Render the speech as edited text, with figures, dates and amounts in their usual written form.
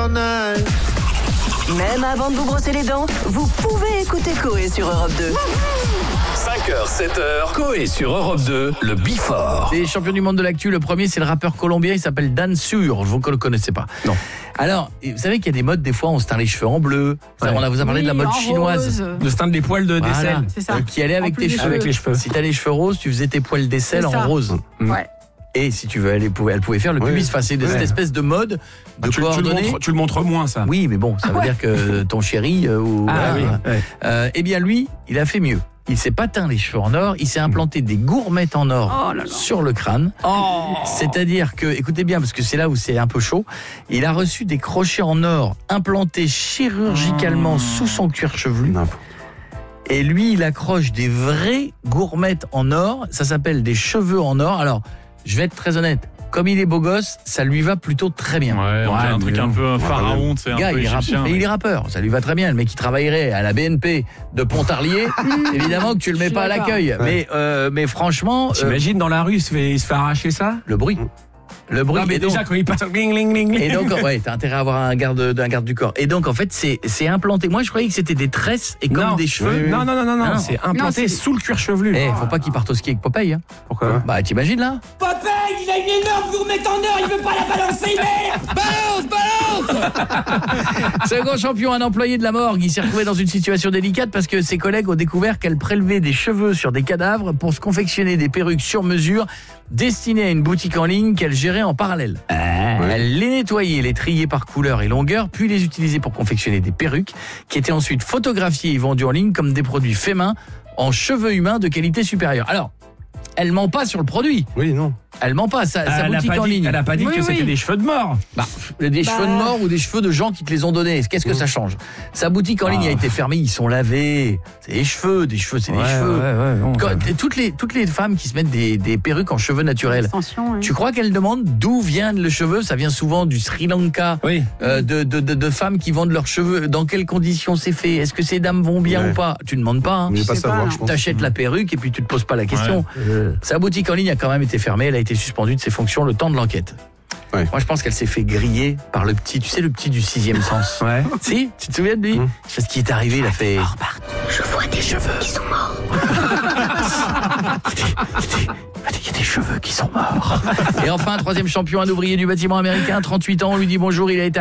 all night. Même avant de vous brosser les dents, vous pouvez écouter Coé sur Europe 2. 5h, 7h, Coé sur Europe 2, le Before. Les champions du monde de l'actu, le premier c'est le rappeur colombien, il s'appelle Dan Sur, vous ne le connaissez pas. Non. Alors, vous savez qu'il y a des modes, des fois on se teint les cheveux en bleu, ça, on vous a parlé de la mode chinoise. De se teindre les poils de Voilà. d'aisselle. C'est ça. Qui allait avec tes cheveux. Avec les cheveux. Si t'as les cheveux roses, tu faisais tes poils d'aisselle en C'est ça. rose. Ouais. Et si tu veux, elle pouvait faire le pubis. Enfin, c'est cette espèce de mode de coordonnées. Tu le montres moins, ça. Oui, mais bon, ça veut dire que ton chéri eh bien lui, il a fait mieux. Il s'est pas teint les cheveux en or, il s'est implanté des gourmettes en or sur le crâne. C'est-à-dire que, écoutez bien, parce que c'est là où c'est un peu chaud, il a reçu des crochets en or implantés chirurgicalement sous son cuir chevelu. Et lui, il accroche des vraies gourmettes en or. Ça s'appelle des cheveux en or. Alors, je vais être très honnête. Comme il est beau gosse, ça lui va plutôt très bien. Ouais, on dirait un truc un peu pharaon, c'est un peu égyptien. Mais il est rappeur, ça lui va très bien. Le mec qui travaillerait à la BNP de Pontarlier, évidemment que tu le mets pas à l'accueil. Mais franchement... T'imagines dans la rue, il se fait arracher ça? Le bruit. Le bruit. Non, mais déjà, quand il passe... Et donc, ouais, t'as intérêt à avoir un garde du corps. Et donc, en fait, c'est implanté. Moi, je croyais que c'était des tresses et comme des cheveux. Non, c'est implanté sous le cuir chevelu. Faut pas qu'il parte au ski avec Popeye. Hein. Pourquoi? Bah, t'imagines là? Popeye, il a une énorme gourmette en or, il veut pas la balancer, merde. Balance. Second champion, un employé de la morgue. Il s'est retrouvé dans une situation délicate parce que ses collègues ont découvert qu'elle prélevait des cheveux sur des cadavres pour se confectionner des perruques sur mesure destinées à une boutique en ligne qu'elle gérait en parallèle. Elle les nettoyait, les triait par couleur et longueur, puis les utilisait pour confectionner des perruques qui étaient ensuite photographiées et vendues en ligne comme des produits faits main en cheveux humains de qualité supérieure. Alors, elle ment pas sur le produit. Oui, non. Elle ment pas, sa boutique en ligne. Elle a pas dit que c'était des cheveux de mort. Des cheveux de mort ou des cheveux de gens qui te les ont donnés. Qu'est-ce que ça change? Sa boutique en ligne a été fermée, ils sont lavés. C'est des cheveux, c'est des cheveux. Toutes les femmes qui se mettent des perruques en cheveux naturels. Tu crois qu'elles demandent d'où viennent les cheveux? Ça vient souvent du Sri Lanka. Oui. De femmes qui vendent leurs cheveux. Dans quelles conditions c'est fait? Est-ce que ces dames vont bien ou pas? Tu ne demandes pas. Je pas savoir, je pense. T'achètes la perruque et puis tu te poses pas la question. Sa boutique en ligne a quand même été fermée. Elle a été suspendue de ses fonctions le temps de l'enquête. Ouais. Moi, je pense qu'elle s'est fait griller par le petit, tu sais, le petit du 6e sens. Ouais. Si, tu te souviens de lui? C'est ce qui est arrivé, il a fait... Je vois des cheveux qui sont morts. Il y a des cheveux qui sont morts. Et enfin, troisième champion, un ouvrier du bâtiment américain, 38 ans, on lui dit bonjour, il a été